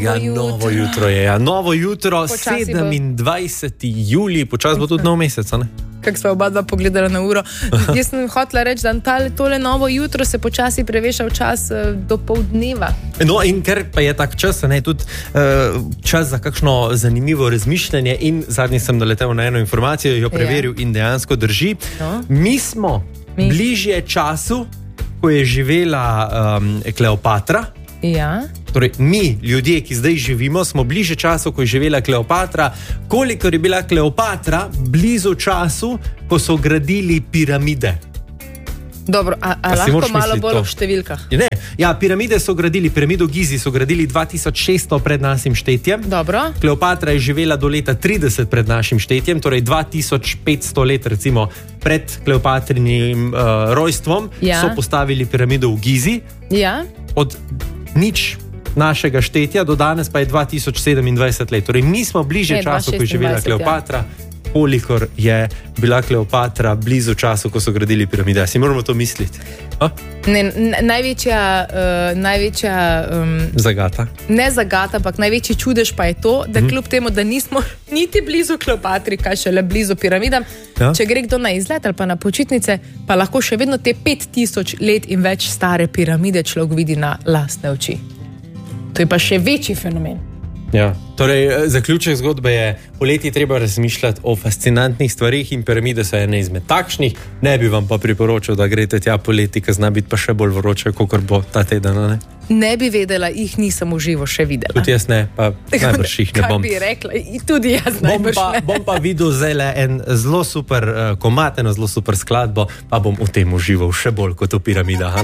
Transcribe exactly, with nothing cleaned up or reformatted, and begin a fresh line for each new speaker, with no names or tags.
Ja, novo jutro je. Ja. Novo jutro, sedemindvajseti julij, počas bo tudi nov mesec, ne?
Kako smo oba dva pogledala na uro. Jaz sem hotela reči, da tale, tole novo jutro se počasi preveša v čas uh, do pol dneva.
No, in ker pa je tak čas, ne, tudi uh, čas za kakšno zanimivo razmišljanje in zadnji sem naletel na eno informacijo, jo preveril ja. in dejansko drži. No. Mi smo Mi. bližje času, ko je živela um, Kleopatra.
Ja.
Torej, mi, ljudje, ki zdaj živimo, smo bliže času, ko je živela Kleopatra, kolikor je bila Kleopatra blizu času, ko so gradili piramide.
Dobro, a, a lahko malo bolj v številkah?
Ne, ja, piramide so gradili, piramido Gizi so gradili dva tisoč šeststo pred našim štetjem.
Dobro.
Kleopatra je živela do leta trideset pred našim štetjem, torej dva tisoč petsto let recimo pred Kleopatrinim uh, rojstvom ja. so postavili piramido v Gizi.
Ja.
Od nič našega štetja do danes pa je dva tisoč sedemindvajset let. Torej, mi smo bliže ne, času, ko je živela Kleopatra, ja. kolikor je bila Kleopatra blizu času, ko so gradili piramide. Si moramo to misliti?
Ne, največja uh, največja um,
zagata.
Ne zagata, ampak največji čudež pa je to, da kljub temu, da nismo niti blizu Kleopatri, kaj šele blizu piramidam, ja. če gre kdo na izlet ali pa na počitnice, pa lahko še vedno te pet tisoč let in več stare piramide človek vidi na lastne oči. To je pa še večji fenomen.
Ja, torej, zaključek zgodbe je, poleti treba razmišljati o fascinantnih stvarih in piramide so ene izmed takšnih. Ne bi vam pa priporočil, da greste tja poleti, ker zna biti pa še bolj vroče, kakor bo ta teden, ne?
Ne bi vedela, jih nisem v živo še videla.
Tudi jaz ne, pa najbrž jih ne bom.
Kaj bi rekla, tudi jaz najbrž
bom pa,
ne.
Bom pa videl zelo en zelo super uh, komat, eno zelo super skladbo, pa bom v tem užival še bolj kot v piramidah.